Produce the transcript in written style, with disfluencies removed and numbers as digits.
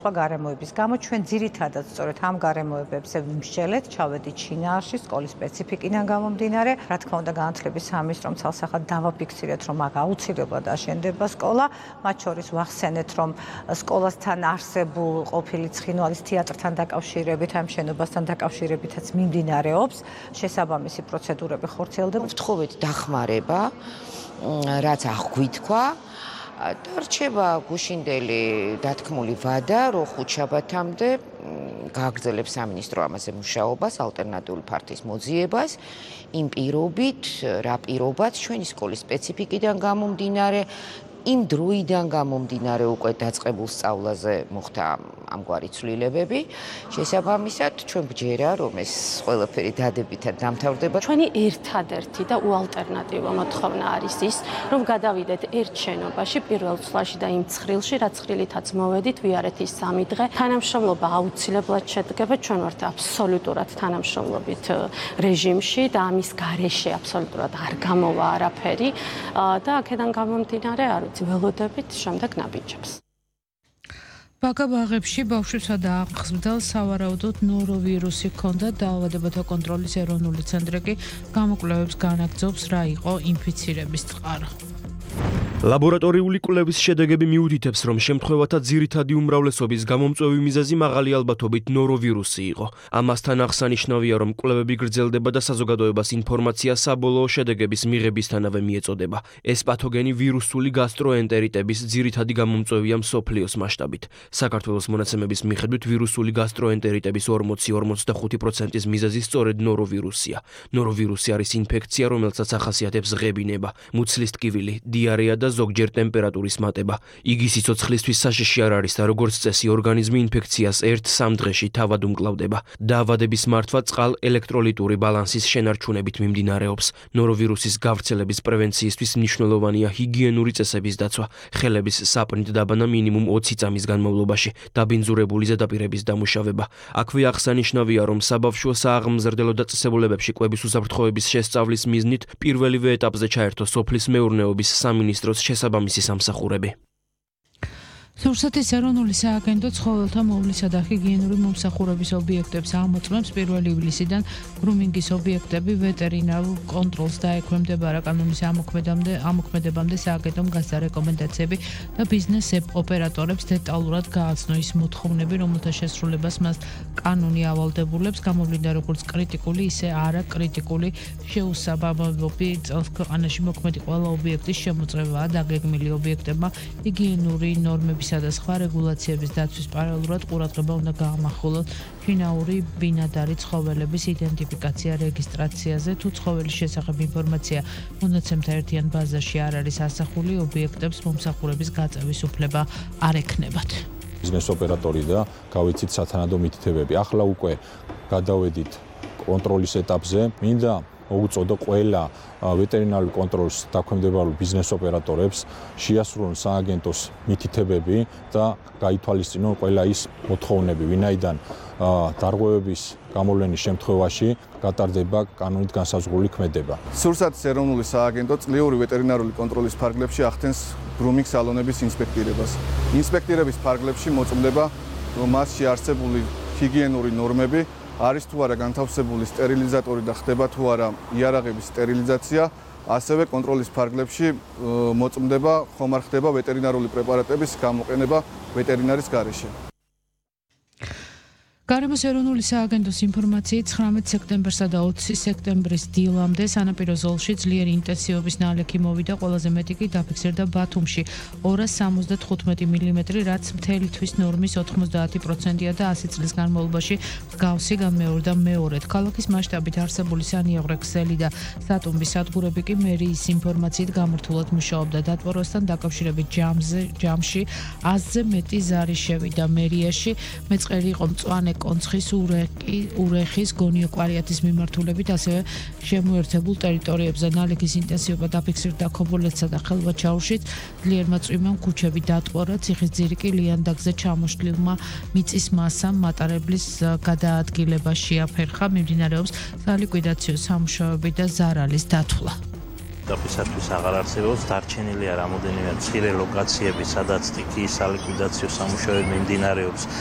გარემოების გამო ჩვენ ძირითადად სწორედ ამ გარემოებებზე ვიმსჯელეთ, ჩავედით შინაარსში სკოლის სპეციფიკიდან გამომდინარე. Რა თქმა უნდა, განათლების სამინისტრომ ცალსახად დავაფიქსირეთ, რომ აქ აუცილებლად აშენდება სკოლა, მათ შორის ვახსენეთ, რომ სკოლასთან არსებულ ყოფილი ცხინვალის თეატრთან დაკავშირებით, ამ შენობასთან დაკავშირებითაც მიმდინარეობს შესაბამისი პროცედურები ხორციელდება. ვთხოვეთ დახმარება, რაც აღგვითქვა. დარჩება გუშინდელი დათქმული ვადა, რომ ხუთშაბათამდე გააგრძელებს სამინისტრო ამაზე მუშაობას, ალტერნატიული ფართის მოძიებას, იმ პირობით, რა პირობაც ჩვენი სკოლის სპეციფიკიდან გამომდინარე, იმ დროიდან გამომდინარე უკვე დაწყებულ სწავლაზე მოხდა ამგვარი ცვლილებები. შესაბამისად, ჩვენ გვჯერა, რომ ეს ყველაფერი დადებითად დამთავრდება. ჩვენი ერთადერთი და უალტერნატივო მოთხოვნა არის ის, რომ გადავიდეთ ერთ შენობაში პირველ ცვლაში და იმ ცხრილში, რაც ცხრილითაც მოვედით, ვიარეთ ის 3 დღე. თანამშრომლობა აუცილებლად შედგება, ჩვენ ვართ აბსოლუტურად თანამშრომლობით რეჟიმში და ამის გარეშე აბსოლუტურად არ გამოვა არაფერი და აქედან გამომდინარე ველოდებით შემდეგ ნაბიჯებს. ბაგაბაღებში ბავშვებსა და აღზრდალს სავარაუდოდ ნოროვირუსი ჰქონდა, დაავადებათა კონტროლის ეროვნული ცენტრი კი გამოკვლევებს განაგრძობს, რა იყო ინფიცირების წყარო. ლაბორატორიული კვლევის შედეგები მიუთითებს, რომ შემთხვევათა ძირითადი უმრავლესობის გამომწვევი მიზეზი მაღალი ალბათობით ნოროვირუსი იყო. ამასთან აღსანიშნავია, რომ კვლევები გრძელდება და საზოგადოებას ინფორმაცია საბოლოო შედეგების მიღებისთანავე მიეწოდება. ეს პათოგენი ვირუსული გასტროენტერიტების ძირითადი გამომწვევია მსოფლიოს მასშტაბით. საქართველოს მონაცემების მიხედვით ვირუსული გასტროენტერიტების 40-45%-ის მიზეზი სწორედ ნოროვირუსია. ნოროვირუსი არის ინფექცია, რომელსაც ახასიათებს ღებინება, მუცლის ტკივილი, დიარეა და ზოგჯერ ტემპერატურის მატება. იგი სიცოცხლისთვის საშიში არ არის და როგორც წესი ორგანიზმი ინფექციას 1-3 დღეში თავად უმკლავდება. დაავადების მართვა წყალ-ელექტროლიტური ბალანსის შენარჩუნებით მიმდინარეობს. ნოროვირუსის გავრცელების პრევენციისთვის მნიშვნელოვანია ჰიგიენური წესების დაცვა, ხელების საპნით დაბანა მინიმუმ 20 წამის განმავლობაში, დაბინძურებული ზედაპირების დამუშავება. აქვე აღსანიშნავია, რომ საბავშვო სააღმზრდელო დაწესებულებებში კვების უსაფრთხოების შესწავლის მიზნით პირველივე ეტაპზე ჩაერთო სოფლის მეურნეობის სამინისტროს შესაბამისი სამსახურები. რუსეთის ეროვნული სააგენტო ცხოველთა მოვლისა და ჰიგიენური მომსახურების ობიექტებს ამოწმებს 1 ივლისიდან გრუმინგის ობიექტები ვეტერინარულ კონტროლს დაექვემდებარა კანონის ამოქმედებამდე სააგენტომ გასცა რეკომენდაციები და ბიზნეს ოპერატორებს დეტალურად გააცნო ის მოთხოვნები, რომელთა შესრულებას მას კანონი ავალდებულებს, გამოვლინდა როგორც კრიტიკული, ისე არაკრიტიკული შეუსაბამობები. წელს ქვეყანაში მოქმედი ყველა ობიექტის შემოწმებაა დაგეგმილი ობიექტებმა ჰიგიენური ნორმების და სხვა რეგულაციების დაცვის პარალელურად ყურადღება უნდა გაამახვილოს ფინაური ბინადარი ცხოველების იდენტიფიკაცია რეგისტრაციაზე, თუ ცხოველის შესახებ ინფორმაცია მონაცემთა ერთიან ბაზაში არ არის ასახული, ობიექტებს მომსახურების გაწევის უფლება არ ექნებათ. ბიზნეს ოპერატორი და გავიცით სათანადო მითითებები. ახლა უკვე გადავედით კონტროლის ეტაპზე, მინდა მოუწოდო ყველა ვეტერინარული კონტროლის დაქვემდებარებულ ბიზნეს ოპერატორებს შეასრულონ სააგენტოს მითითებები და გაითვალისწინონ ყველა ის მოთხოვნები, ვინაიდან დარღვევების გამოვლენის შემთხვევაში გატარდება კანონით განსაზღვრული ქმედება. სურსათის ეროვნული სააგენტო წლიური ვეტერინარული კონტროლის ფარგლებში ახდენს გრუმინგ სალონების ინსპექტირებას. ინსპექტირების ფარგლებში მოწმდება, რომ მასში არსებული ჰიგიენური ნორმები არის თუ არა განთავსებული სტერილიზატორი და ხდება თუ არა იარაღების სტერილიზაცია, ასევე კონტროლის ფარგლებში მოწმდება ხომ არ ხდება ვეტერინარული პრეპარატების გამოყენება ვეტერინარის გარეშე. გარემოს ეროვნული სააგენტოს ინფორმაციით 19 სექტემბერსა და 20 სექტემბრის დილამდე სანაპირო ზოლში ძლიერი ინტენსივობის ნალექი მოვიდა, ყველაზე მეტი კი დაფიქსირდა ბათუმში 275 მილიმეტრი, რაც მთელი თვის ნორმის 90%-ია და 100 წლის განმავლობაში მსგავსი განმეორდა მეორედ. ქალაქის მასშტაბით არსებული სანიაღრე ქსელი და სატუმბის სადგურები კი მერიის ინფორმაციით გამართულად მუშაობდა. დატბორვასთან დაკავშირებით ჯამში 100-ზე მეტი ზარი შევიდა მერიაში, მეწყერი იყო მწვანე კონცხის ურეხის გონიო-კვარიათის მიმართულებით, ასევე შემოერთებულ ტერიტორიებზე ნალექის ინტენსივობა დაფიქსირდა ქობულეთსა და ხელვაჩაურშიც, ძლიერმა წვიმამ ქუჩები დატყორა, ციხისძირი კი ლიანდაგზე ჩამოშლილმა მიწის მასამ მატარებლის გადაადგილება შეაფერხა, მიმდინარეობს სალიკვიდაციო სამუშაოები და ზარალის დათვლა. ეტაპისათვის აღარ არსებობს. დარჩენილია რამოდენიმე მცირე ლოკაციები, სადაც სტიქიის სალიკვიდაციო სამუშაოები მიმდინარეობს.